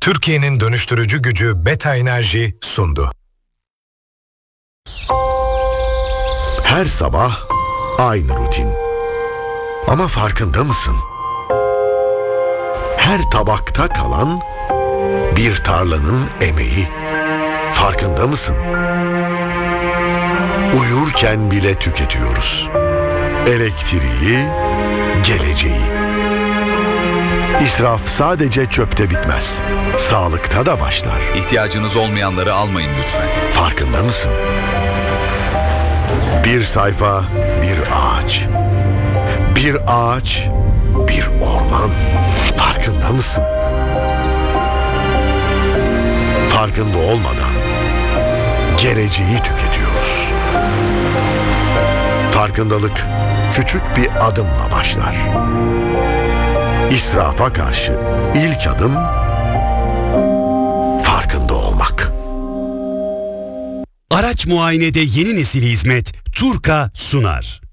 Türkiye'nin dönüştürücü gücü Beta Enerji sundu. Her sabah aynı rutin. Ama farkında mısın? Her tabakta kalan bir tarlanın emeği. Farkında mısın? Uyurken bile tüketiyoruz. Elektriği, geleceği. İsraf sadece çöpte bitmez. Sağlıkta da başlar. İhtiyacınız olmayanları almayın lütfen. Farkında mısın? Bir sayfa, bir ağaç. Bir ağaç, bir orman. Farkında mısın? Farkında olmadan geleceği tüketiyoruz. Farkındalık küçük bir adımla başlar. İsrafa karşı ilk adım farkında olmak. Araç muayenede yeni nesil hizmet Turka sunar.